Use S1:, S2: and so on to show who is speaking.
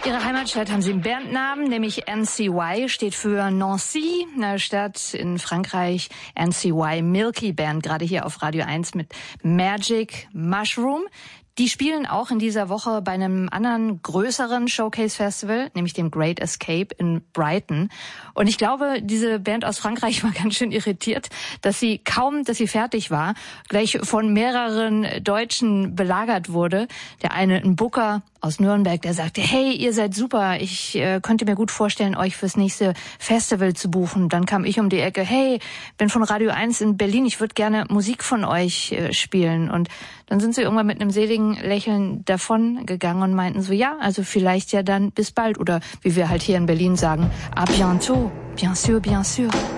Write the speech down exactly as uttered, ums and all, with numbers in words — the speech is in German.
S1: Ihre Heimatstadt haben Sie einen Bandnamen, nämlich N C Y, steht für Nancy, eine Stadt in Frankreich. N C Y Milky Band, gerade hier auf Radio eins mit Magic Mushroom. Die spielen auch in dieser Woche bei einem anderen größeren Showcase-Festival, nämlich dem Great Escape in Brighton. Und ich glaube, diese Band aus Frankreich war ganz schön irritiert, dass sie kaum, dass sie fertig war, gleich von mehreren Deutschen belagert wurde. Der eine, ein Booker aus Nürnberg, der sagte, hey, ihr seid super, ich äh, könnte mir gut vorstellen, euch fürs nächste Festival zu buchen. Dann kam ich um die Ecke, hey, bin von Radio eins in Berlin, ich würde gerne Musik von euch äh, spielen. Und dann sind sie irgendwann mit einem seligen Lächeln davon gegangen und meinten so, ja, also vielleicht ja dann bis bald. Oder wie wir halt hier in Berlin sagen, à bientôt, bien sûr, bien sûr.